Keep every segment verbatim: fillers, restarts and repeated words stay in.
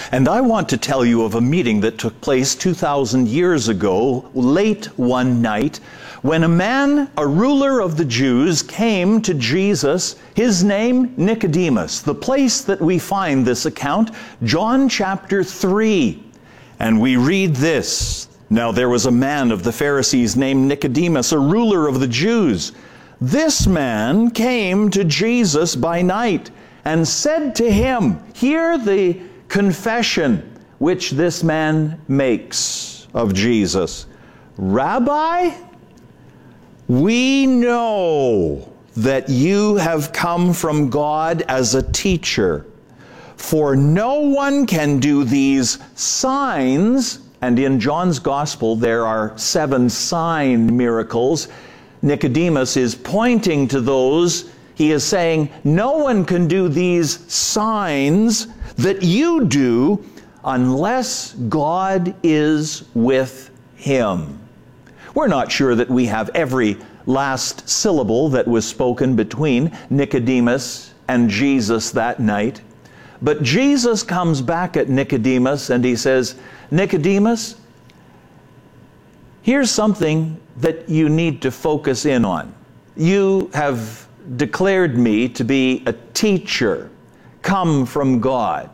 And I want to tell you of a meeting that took place two thousand years ago, late one night, when a man, a ruler of the Jews, came to Jesus, his name Nicodemus. The place that we find this account, John chapter three. And we read this: Now there was a man of the Pharisees named Nicodemus, a ruler of the Jews. This man came to Jesus by night and said to him, hear the confession which this man makes of Jesus. Rabbi, we know that you have come from God as a teacher, for no one can do these signs. And in John's Gospel, there are seven sign miracles. Nicodemus is pointing to those. He is saying, no one can do these signs that you do unless God is with him. We're not sure that we have every last syllable that was spoken between Nicodemus and Jesus that night. But Jesus comes back at Nicodemus and he says, Nicodemus, here's something that you need to focus in on. You have declared me to be a teacher, come from God.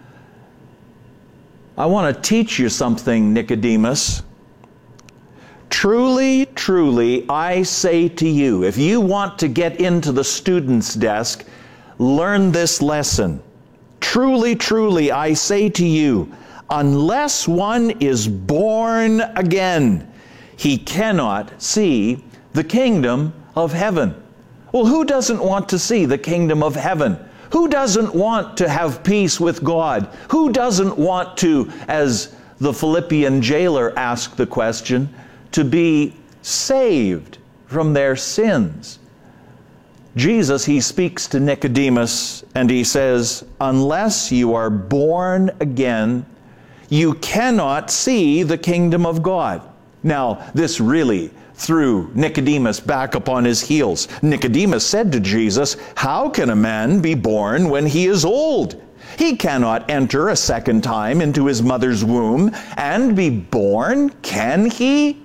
I want to teach you something, Nicodemus. Truly, truly, I say to you, if you want to get into the student's desk, learn this lesson. Truly, truly, I say to you, unless one is born again, he cannot see the kingdom of heaven. Well, who doesn't want to see the kingdom of heaven? Who doesn't want to have peace with God? Who doesn't want to, as the Philippian jailer asked the question, to be saved from their sins? Jesus, he speaks to Nicodemus and he says, unless you are born again, you cannot see the kingdom of God. Now, this really threw Nicodemus back upon his heels. Nicodemus said to Jesus, how can a man be born when he is old? He cannot enter a second time into his mother's womb and be born, can he?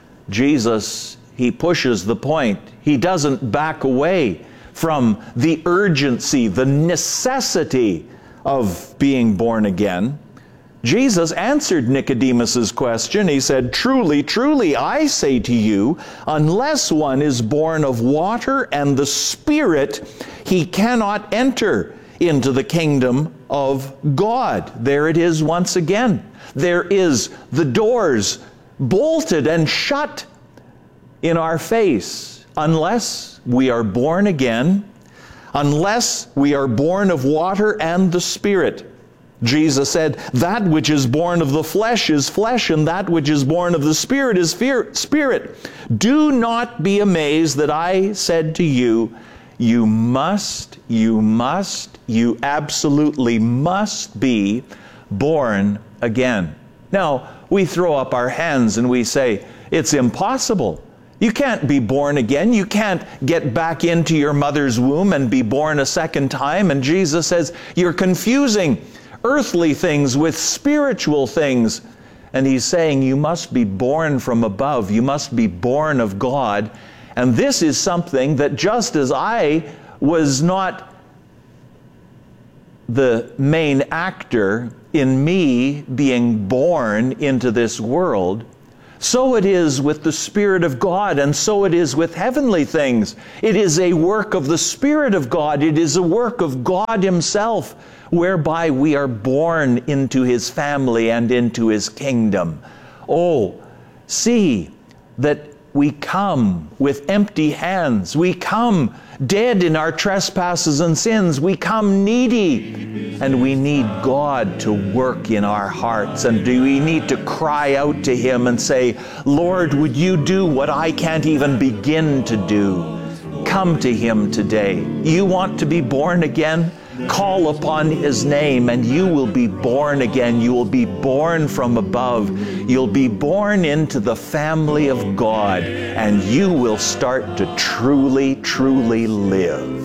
Jesus, he pushes the point. He doesn't back away from the urgency, the necessity of being born again. Jesus answered Nicodemus's question. He said, truly, truly, I say to you, unless one is born of water and the Spirit, he cannot enter into the kingdom of God. There it is once again. There is the doors bolted and shut in our face unless we are born again, unless we are born of water and the Spirit. Jesus said, that which is born of the flesh is flesh, and that which is born of the Spirit is fear, spirit. Do not be amazed that I said to you, you must, you must, you absolutely must be born again. Now, we throw up our hands and we say, it's impossible. You can't be born again. You can't get back into your mother's womb and be born a second time. And Jesus says, you're confusing earthly things with spiritual things. And he's saying you must be born from above. You must be born of God. And this is something that just as I was not the main actor in me being born into this world, so it is with the Spirit of God, and so it is with heavenly things. It is a work of the Spirit of God. It is a work of God Himself, whereby we are born into His family and into His kingdom. Oh, see that we come with empty hands. We come dead in our trespasses and sins. We come needy, and we need God to work in our hearts. And do we need to cry out to Him and say, Lord, would you do what I can't even begin to do? Come to Him today. You want to be born again? Call upon His name and you will be born again. You will be born from above. You'll be born into the family of God, and you will start to truly, truly live.